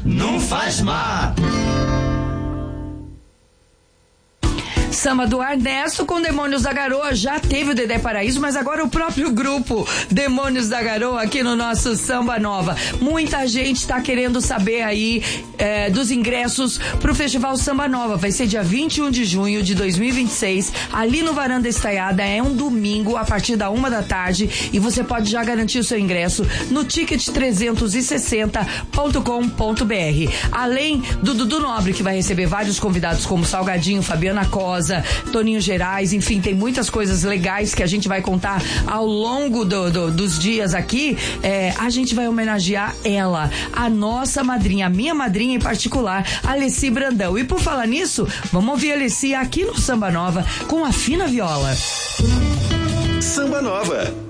não faz mal. Samba do Ernesto com Demônios da Garoa. Já teve o Dedé Paraíso, mas agora o próprio grupo Demônios da Garoa aqui no nosso Samba Nova. Muita gente está querendo saber aí dos ingressos pro Festival Samba Nova. Vai ser dia 21 de junho de 2026, ali no Varanda Estaiada. É um domingo, a partir da 1h, e você pode já garantir o seu ingresso no ticket360.com.br. Além do Dudu Nobre, que vai receber vários convidados como Salgadinho, Fabiana Cosa, Toninho Gerais, enfim, tem muitas coisas legais que a gente vai contar ao longo dos dias aqui. A gente vai homenagear ela, a nossa madrinha, a minha madrinha em particular, Alessi Brandão. E por falar nisso, vamos ouvir a Alessi aqui no Samba Nova com a Fina Viola. Samba Nova.